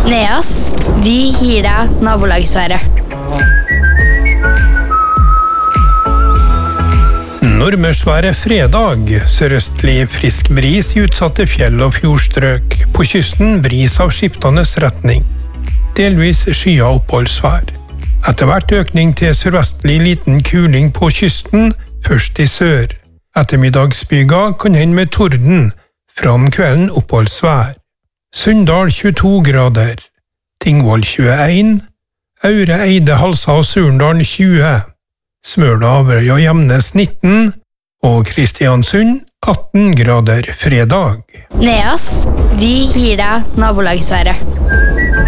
Neas, vi gir deg nabolagsværet. Nordmørsværet fredag, sørøstlig frisk bris i utsatte fjell- og fjordstrøk. På kysten bris av skiftende retning. Delvis skya oppholdsvær. Etter hvert økning til sørvestlig liten kuling på kysten, først i sør. Ettermiddagsbyger kan hende med torden, fram kvelden oppholdsvær. Sunndal 22 grader, Tingvoll 21, Aure, Eide, Halsa og Surndalen 20, Smøla, Averøy og Gjemnes 19 og Kristiansund 18 grader fredag. Neas, vi gir deg nabolagsværet.